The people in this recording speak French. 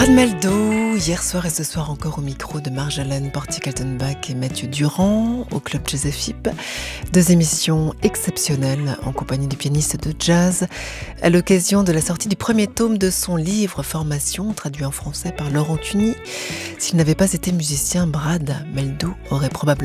Brad Meldo, hier soir et ce soir encore au micro de Marjolaine Porty-Kaltenbach et Mathieu Durand au Club Jazz FIP. Deux émissions exceptionnelles en compagnie du pianiste de jazz à l'occasion de la sortie du premier tome de son livre Formation, traduit en français par Laurent Tuny. S'il n'avait pas été musicien, Brad Meldo aurait probablement